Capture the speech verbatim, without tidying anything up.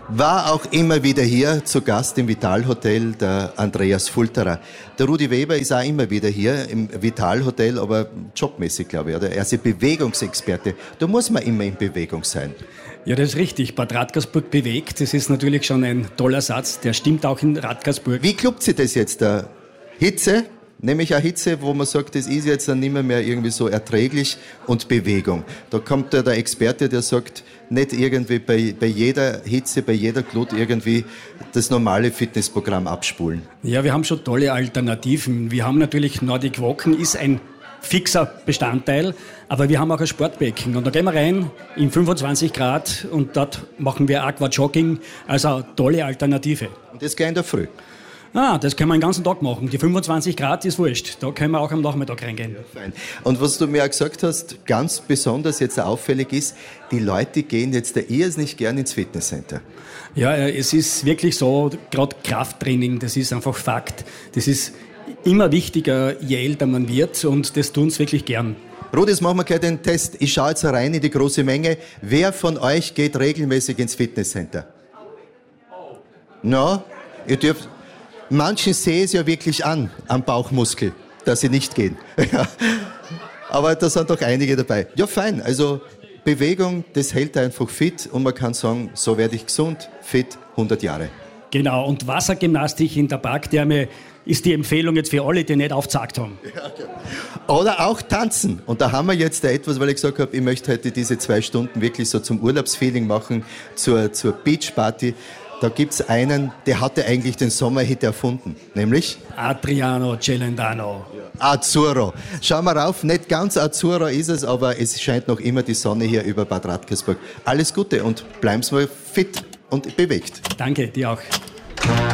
War auch immer wieder hier zu Gast im Vital-Hotel, der Andreas Fulterer. Der Rudi Weber ist auch immer wieder hier im Vital-Hotel, aber jobmäßig, glaube ich, oder? Er ist ein Bewegungsexperte. Da muss man immer in Bewegung sein. Ja, das ist richtig. Bad Radkersburg bewegt. Das ist natürlich schon ein toller Satz. Der stimmt auch in Radkersburg. Wie klappt sich das jetzt? Der Hitze? Nämlich eine Hitze, wo man sagt, das ist jetzt dann nicht mehr, mehr irgendwie so erträglich, und Bewegung. Da kommt ja der Experte, der sagt, nicht irgendwie bei, bei jeder Hitze, bei jeder Glut irgendwie das normale Fitnessprogramm abspulen. Ja, wir haben schon tolle Alternativen. Wir haben natürlich Nordic Walken, ist ein fixer Bestandteil, aber wir haben auch ein Sportbecken. Und da gehen wir rein in fünfundzwanzig Grad und dort machen wir Aquajogging, also eine tolle Alternative. Und das geht in der Früh? Ah, das können wir den ganzen Tag machen. Die fünfundzwanzig Grad ist wurscht. Da können wir auch am Nachmittag reingehen. Ja, fein. Und was du mir auch gesagt hast, ganz besonders jetzt auffällig ist, die Leute gehen jetzt da irrsinnig gern ins Fitnesscenter. Ja, es ist wirklich so, gerade Krafttraining, das ist einfach Fakt. Das ist immer wichtiger, je älter man wird, und das tun sie wirklich gern. Rudi, jetzt machen wir gleich den Test. Ich schaue jetzt rein in die große Menge. Wer von euch geht regelmäßig ins Fitnesscenter? No? Ihr dürft... Manchen sehe es ja wirklich an, am Bauchmuskel, dass sie nicht gehen. Aber da sind doch einige dabei. Ja, fein. Also Bewegung, das hält einfach fit, und man kann sagen, so werde ich gesund, fit, hundert Jahre. Genau, und Wassergymnastik in der Parktherme ist die Empfehlung jetzt für alle, die nicht aufgezackt haben. Ja, okay. Oder auch tanzen. Und da haben wir jetzt da etwas, weil ich gesagt habe, ich möchte heute diese zwei Stunden wirklich so zum Urlaubsfeeling machen, zur, zur Beachparty. Da gibt's einen, der hatte eigentlich den Sommerhit erfunden, nämlich Adriano Celentano. Azzurro. Schauen wir rauf, nicht ganz Azzurro ist es, aber es scheint noch immer die Sonne hier über Bad Radkersburg. Alles Gute und bleiben Sie mal fit und bewegt. Danke, dir auch.